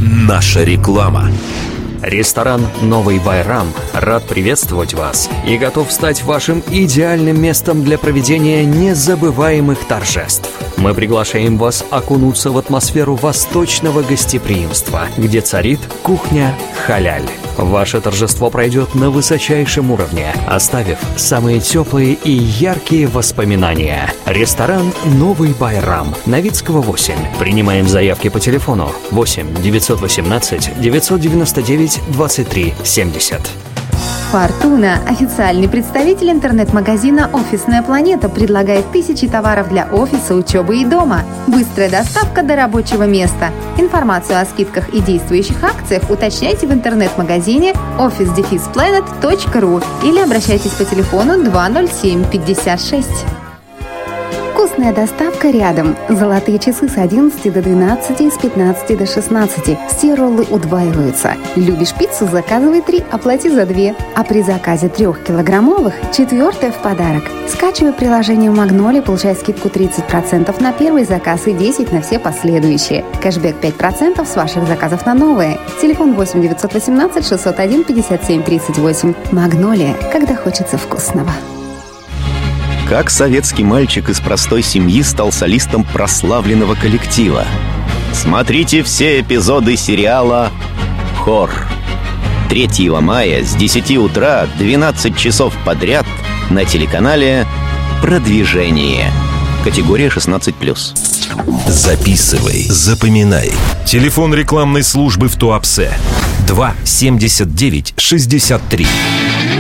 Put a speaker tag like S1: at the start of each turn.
S1: Наша реклама.
S2: Ресторан «Новый Байрам» рад приветствовать вас и готов стать вашим идеальным местом для проведения незабываемых торжеств. Мы приглашаем вас окунуться в атмосферу восточного гостеприимства, где царит кухня халяль. Ваше торжество пройдет на высочайшем уровне, оставив самые теплые и яркие воспоминания. Ресторан «Новый Байрам», Новицкого, 8. Принимаем заявки по телефону 8 918 999 23 70.
S3: «Фортуна», официальный представитель интернет-магазина «Офисная планета», предлагает тысячи товаров для офиса, учебы и дома. Быстрая доставка до рабочего места. Информацию о скидках и действующих акциях уточняйте в интернет-магазине office-planet.ru или обращайтесь по телефону 207 56. Вкусная доставка рядом. Золотые часы с 11 до 12 и с 15 до 16. Все роллы удваиваются. Любишь пиццу? Заказывай 3, оплати за 2. А при заказе 3-килограммовых 4 в подарок. Скачивай приложение «Магнолия», получай скидку 30% на первый заказ и 10% на все последующие. Кэшбэк 5% с ваших заказов на новые. Телефон 8 918 601 57 38. «Магнолия», когда хочется вкусного.
S4: Как советский мальчик из простой семьи стал солистом прославленного коллектива. Смотрите все эпизоды сериала «Хор». 3 мая с 10 утра 12 часов подряд на телеканале «Продвижение». Категория 16+.
S1: Записывай, запоминай. Телефон рекламной службы в Туапсе 2 79 63.